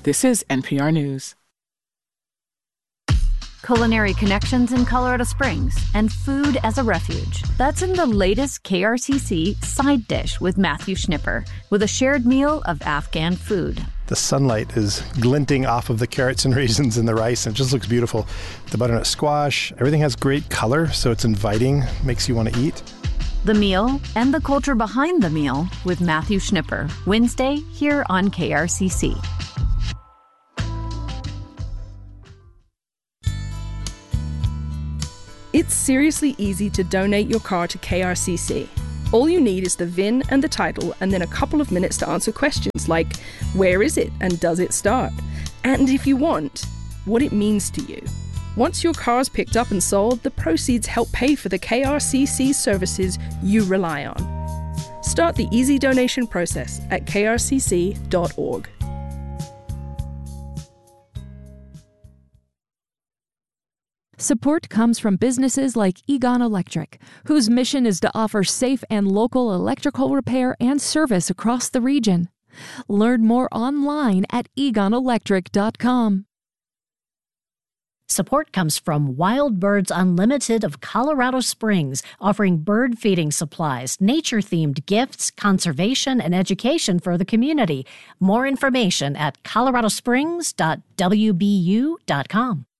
This is NPR News. Culinary connections in Colorado Springs and food as a refuge. That's in the latest KRCC Side Dish with Matthew Schnipper, with a shared meal of Afghan food. The sunlight is glinting off of the carrots and raisins and the rice, and it just looks beautiful. The butternut squash, everything has great color, so it's inviting, makes you want to eat. The meal and the culture behind the meal with Matthew Schnipper, Wednesday here on KRCC. It's seriously easy to donate your car to KRCC. All you need is the VIN and the title, and then a couple of minutes to answer questions like, where is it and does it start? And if you want, what it means to you. Once your car is picked up and sold, the proceeds help pay for the KRCC services you rely on. Start the easy donation process at krcc.org. Support comes from businesses like Egon Electric, whose mission is to offer safe and local electrical repair and service across the region. Learn more online at egonelectric.com. Support comes from Wild Birds Unlimited of Colorado Springs, offering bird feeding supplies, nature-themed gifts, conservation, and education for the community. More information at coloradosprings.wbu.com.